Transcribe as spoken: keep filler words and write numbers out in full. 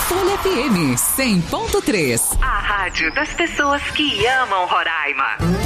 Folha F M cem ponto três. A rádio das pessoas que amam Roraima.